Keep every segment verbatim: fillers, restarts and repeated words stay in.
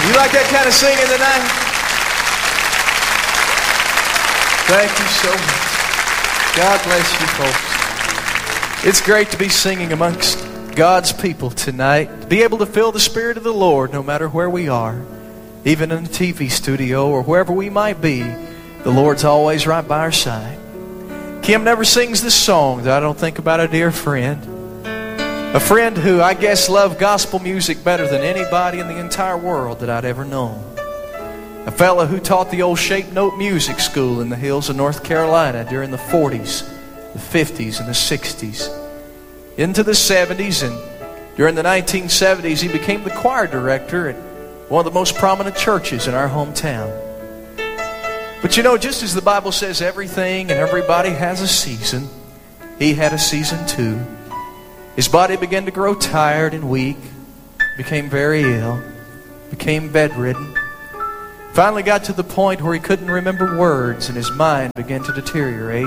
You like that kind of singing tonight? Thank you so much. God bless you folks. It's great to be singing amongst God's people tonight. To be able to feel the Spirit of the Lord no matter where we are. Even in the T V studio or wherever we might be, the Lord's always right by our side. Kim never sings this song that I don't think about a dear friend. A friend who I guess loved gospel music better than anybody in the entire world that I'd ever known. A fella who taught the old Shape Note Music School in the hills of North Carolina during the forties, the fifties, and the sixties. Into the seventies, and during the nineteen seventies, he became the choir director at one of the most prominent churches in our hometown. But you know, just as the Bible says everything and everybody has a season, he had a season too. His body began to grow tired and weak, became very ill, became bedridden. Finally got to the point where he couldn't remember words and his mind began to deteriorate.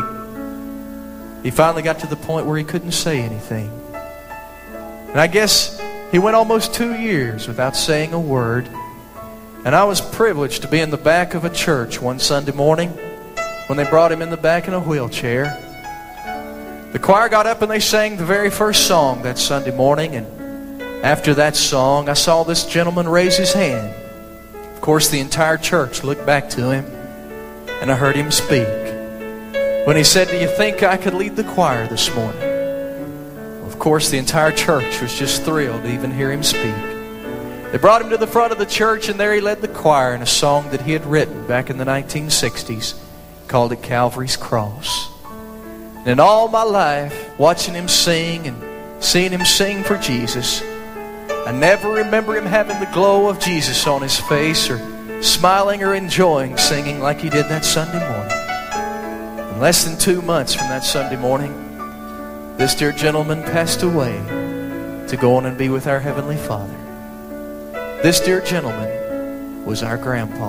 He finally got to the point where he couldn't say anything. And I guess he went almost two years without saying a word. And I was privileged to be in the back of a church one Sunday morning when they brought him in the back in a wheelchair. The choir got up and they sang the very first song that Sunday morning, and after that song, I saw this gentleman raise his hand. Of course, the entire church looked back to him, and I heard him speak. When he said, "Do you think I could lead the choir this morning?" Of course, the entire church was just thrilled to even hear him speak. They brought him to the front of the church, and there he led the choir in a song that he had written back in the nineteen sixties, called it Calvary's Cross. And in all my life, watching him sing and seeing him sing for Jesus, I never remember him having the glow of Jesus on his face or smiling or enjoying singing like he did that Sunday morning. In less than two months from that Sunday morning, this dear gentleman passed away to go on and be with our Heavenly Father. This dear gentleman was our grandpa.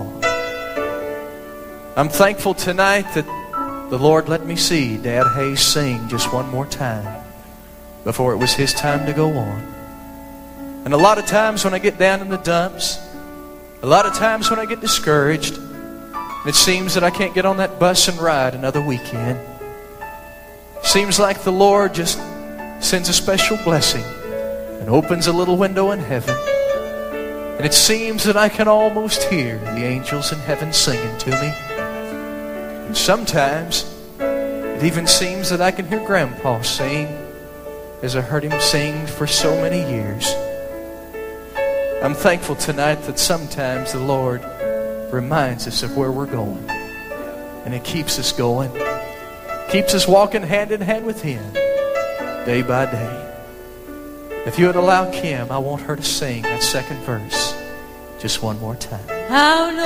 I'm thankful tonight that the Lord let me see Dad Hayes sing just one more time before it was his time to go on. And a lot of times when I get down in the dumps, a lot of times when I get discouraged, and it seems that I can't get on that bus and ride another weekend, seems like the Lord just sends a special blessing and opens a little window in heaven. And it seems that I can almost hear the angels in heaven singing to me. And sometimes it even seems that I can hear Grandpa sing as I heard him sing for so many years. I'm thankful tonight that sometimes the Lord reminds us of where we're going. And it keeps us going. Keeps us walking hand in hand with Him day by day. If you would allow Kim, I want her to sing that second verse just one more time. How